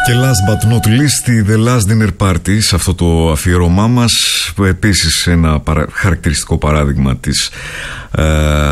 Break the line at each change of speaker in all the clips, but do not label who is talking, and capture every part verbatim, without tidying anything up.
Και last but not least, The Last Dinner Party, σε αυτό το αφιέρωμά μας, επίσης ένα παρα... χαρακτηριστικό παράδειγμα της, ε,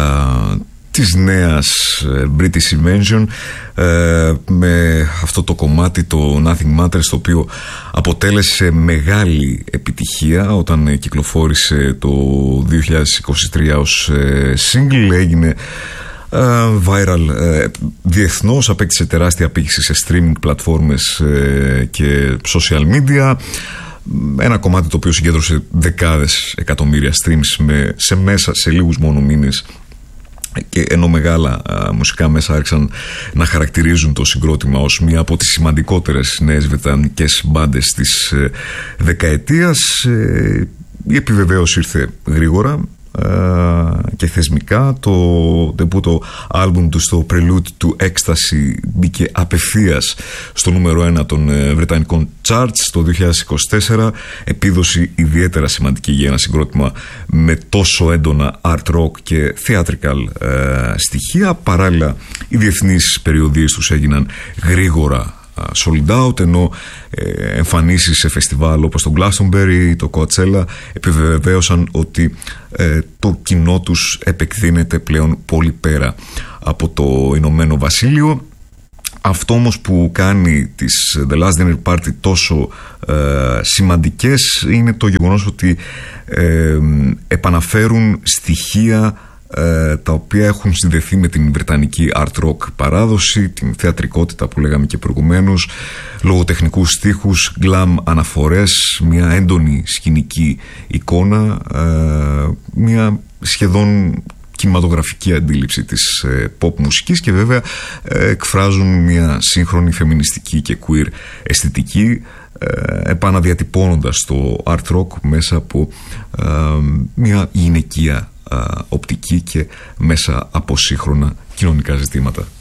της νέας British Invention, ε, με αυτό το κομμάτι, το Nothing Matters, το οποίο αποτέλεσε μεγάλη επιτυχία όταν κυκλοφόρησε το δύο χιλιάδες είκοσι τρία ως ε, single, έγινε Uh, viral uh, διεθνώς, απέκτησε τεράστια απήχηση σε streaming πλατφόρμες uh, και social media. Ένα κομμάτι το οποίο συγκέντρωσε δεκάδες εκατομμύρια streams με, σε μέσα σε λίγους μόνο μήνες, και ενώ μεγάλα uh, μουσικά μέσα άρχισαν να χαρακτηρίζουν το συγκρότημα ως μία από τις σημαντικότερες νέες βρετανικές μπάντες της uh, δεκαετίας, uh, η επιβεβαίωση ήρθε γρήγορα και θεσμικά. Το ντεμπούτο άλμπουμ του στο Prelude to Ecstasy μπήκε απευθείας στο νούμερο ένα των βρετανικών charts το δύο χιλιάδες είκοσι τέσσερα, επίδοση ιδιαίτερα σημαντική για ένα συγκρότημα με τόσο έντονα art rock και theatrical ε, στοιχεία. Παράλληλα, οι διεθνείς περιοδίες τους έγιναν γρήγορα sold out, ενώ ε, εμφανίσεις σε φεστιβάλ όπως το Glastonbury, το Coachella επιβεβαίωσαν ότι ε, το κοινό τους επεκτείνεται πλέον πολύ πέρα από το Ηνωμένο Βασίλειο. Αυτό όμως που κάνει τις The Last Dinner Party τόσο ε, σημαντικές είναι το γεγονός ότι ε, επαναφέρουν στοιχεία τα οποία έχουν συνδεθεί με την βρετανική art rock παράδοση, την θεατρικότητα που λέγαμε και προηγουμένως, λογοτεχνικούς στίχους, glam αναφορές, μια έντονη σκηνική εικόνα, μια σχεδόν κινηματογραφική αντίληψη της pop μουσικής, και βέβαια εκφράζουν μια σύγχρονη φεμινιστική και queer αισθητική, επαναδιατυπώνοντας το art rock μέσα από μια γυναικεία οπτική και μέσα από σύγχρονα κοινωνικά ζητήματα.